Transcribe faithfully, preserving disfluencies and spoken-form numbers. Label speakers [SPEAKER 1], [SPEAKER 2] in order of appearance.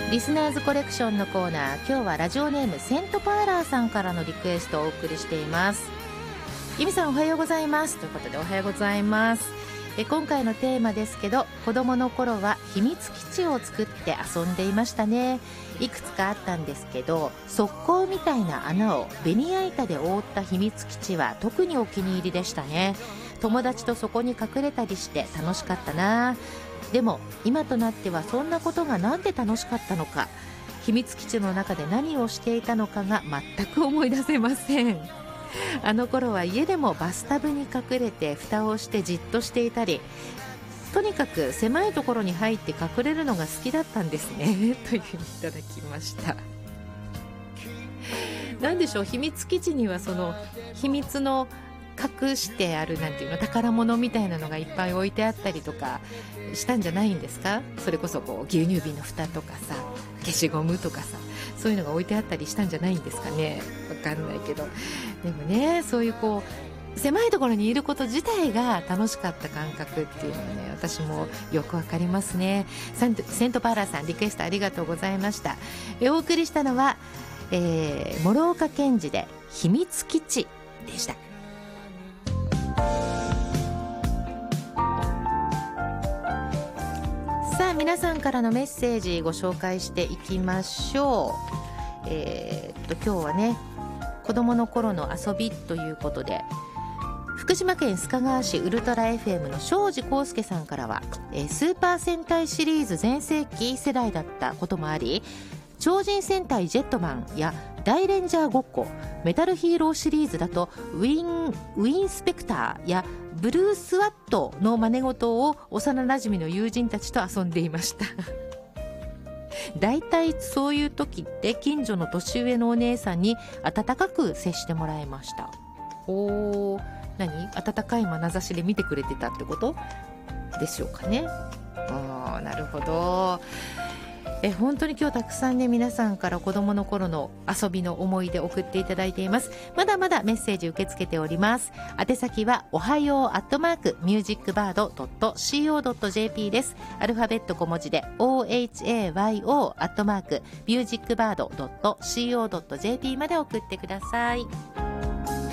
[SPEAKER 1] リスナーズコレクションのコーナー、今日はラジオネームセントパーラーさんからのリクエストをお送りしています。ゆみさんおはようございますということで、おはようございます。え今回のテーマですけど、子供の頃は秘密基地を作って遊んでいましたね。いくつかあったんですけど、側溝みたいな穴をベニヤ板で覆った秘密基地は特にお気に入りでしたね。友達とそこに隠れたりして楽しかったな。でも今となってはそんなことがなんで楽しかったのか、秘密基地の中で何をしていたのかが全く思い出せません。あの頃は家でもバスタブに隠れて蓋をしてじっとしていたり、とにかく狭いところに入って隠れるのが好きだったんですねというふうにいただきました。なんでしょう、秘密基地にはその秘密の隠してあるなんていうの宝物みたいなのがいっぱい置いてあったりとかしたんじゃないんですか。それこそこう牛乳瓶の蓋とかさ、消しゴムとかさ、そういうのが置いてあったりしたんじゃないんですかね。わかんないけど、でもね、そういうこう狭いところにいること自体が楽しかった感覚っていうのはね、私もよくわかりますね。セント、セントパーラーさん、リクエストありがとうございました。えお送りしたのは、えー、諸岡健児で秘密基地でした。さあ、皆さんからのメッセージご紹介していきましょう。えー、っと今日はね、子供の頃の遊びということで、福島県須賀川市ウルトラ エフエム の庄司康介さんからは、えー、スーパー戦隊シリーズ全盛期世代だったこともあり、超人戦隊ジェットマンや大レンジャーごっこ、メタルヒーローシリーズだとウィン、ウィンスペクターやブルースワットの真似事を幼なじみの友人たちと遊んでいましただいたいそういう時って近所の年上のお姉さんに温かく接してもらいました。おー、何、温かい眼差しで見てくれてたってことでしょうかね。あー、なるほど。え本当に今日たくさんね、皆さんから子供の頃の遊びの思い出送っていただいています。まだまだメッセージ受け付けております。宛先はおはようアットマークミュージックバードドットシーオードットジェーピー です。アルファベット小文字で オーエイチエーワイオー アットマークミュージックバードドットシーオードットジェーピー まで送ってください。